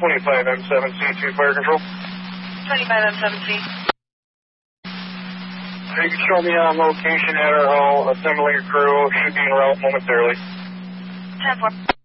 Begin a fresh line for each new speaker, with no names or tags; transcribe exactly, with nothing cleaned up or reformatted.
twenty-five M seven C to fire control.
twenty-five M seven C.
You can show me on location at our hall, assembling a crew, should be en route momentarily.
ten four.